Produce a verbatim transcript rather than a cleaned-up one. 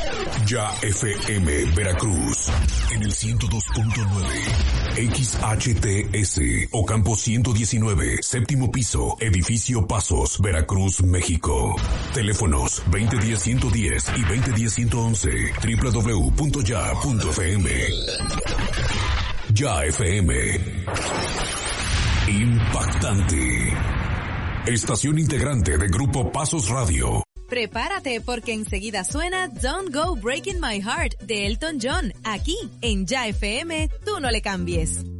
Ya F M Veracruz en el ciento dos punto nueve, X H T S Ocampo ciento diecinueve, séptimo piso, edificio Pasos, Veracruz, México. Teléfonos veinte diez ciento diez y veinte diez ciento once, doble u doble u doble u punto ya punto f m. Ya F M. Impactante. Estación integrante de Grupo Pasos Radio. Prepárate porque enseguida suena Don't Go Breaking My Heart de Elton John, aquí en Ya F M, tú no le cambies.